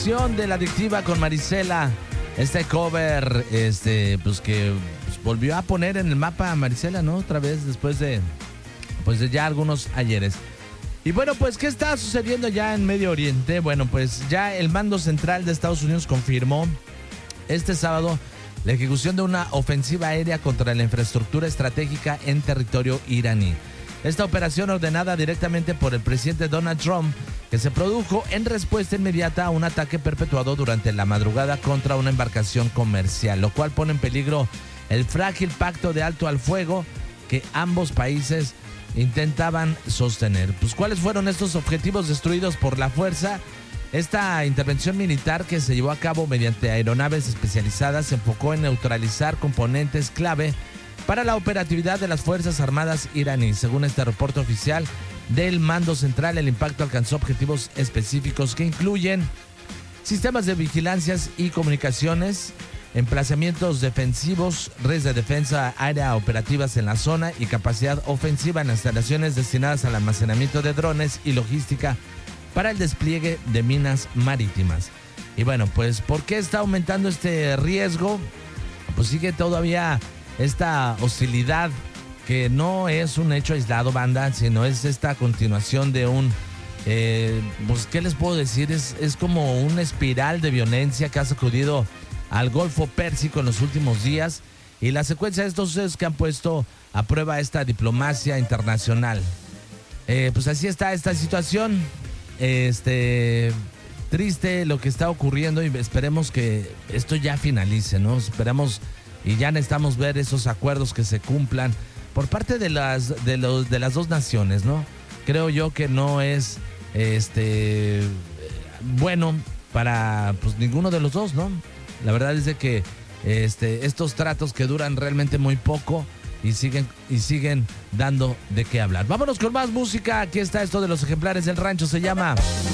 De la Adictiva con Marisela, este cover, pues que pues, volvió a poner en el mapa a Marisela, ¿no? Otra vez después de ya algunos ayeres. Y bueno, pues, ¿qué está sucediendo ya en Medio Oriente? Bueno, pues ya el mando central de Estados Unidos confirmó este sábado la ejecución de una ofensiva aérea contra la infraestructura estratégica en territorio iraní. Esta operación, ordenada directamente por el presidente Donald Trump, que se produjo en respuesta inmediata a un ataque perpetuado durante la madrugada contra una embarcación comercial, lo cual pone en peligro el frágil pacto de alto al fuego que ambos países intentaban sostener. Pues, ¿cuáles fueron estos objetivos destruidos por la fuerza? Esta intervención militar, que se llevó a cabo mediante aeronaves especializadas, se enfocó en neutralizar componentes clave para la operatividad de las Fuerzas Armadas iraníes. Según este reporte oficial del mando central, el impacto alcanzó objetivos específicos que incluyen sistemas de vigilancias y comunicaciones, emplazamientos defensivos, redes de defensa aérea operativas en la zona y capacidad ofensiva en las instalaciones destinadas al almacenamiento de drones y logística para el despliegue de minas marítimas. Y bueno, pues, ¿por qué está aumentando este riesgo? Pues sigue todavía esta hostilidad, que no es un hecho aislado, banda, sino es esta continuación de un, pues, ¿qué les puedo decir? Es como una espiral de violencia que ha sacudido al Golfo Pérsico en los últimos días, y la secuencia de estos sucesos que han puesto a prueba esta diplomacia internacional. Pues así está esta situación, triste lo que está ocurriendo, y esperemos que esto ya finalice, ¿no? Esperamos, y ya necesitamos ver esos acuerdos que se cumplan por parte de las dos naciones, ¿no? Creo yo que no es bueno para, pues, ninguno de los dos, ¿no? La verdad es de que estos tratos que duran realmente muy poco y siguen dando de qué hablar. Vámonos con más música. Aquí está esto de Los Ejemplares del Rancho, se llama